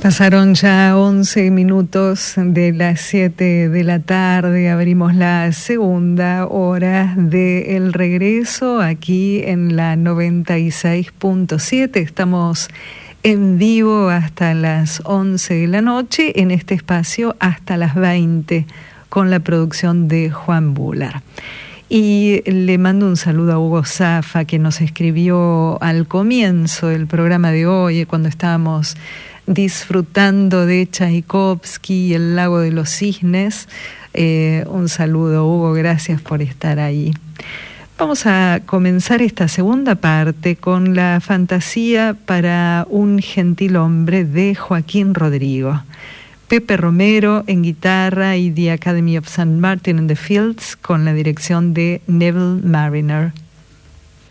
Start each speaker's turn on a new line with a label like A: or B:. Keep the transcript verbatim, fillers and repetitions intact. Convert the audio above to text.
A: Pasaron ya once minutos de las siete de la tarde, abrimos la segunda hora del regreso aquí en la noventa y seis punto siete. Estamos en vivo hasta las once de la noche, en este espacio hasta las veinte, con la producción de Juan Bular. Y le mando un saludo a Hugo Zafa, que nos escribió al comienzo del programa de hoy, cuando estábamos disfrutando de Tchaikovsky y el Lago de los Cisnes. Eh, un saludo, Hugo, gracias por estar ahí. Vamos a comenzar esta segunda parte con la fantasía para un gentilhombre de Joaquín Rodrigo. Pepe Romero en guitarra y The Academy of Saint Martin in the Fields con la dirección de Neville Marriner.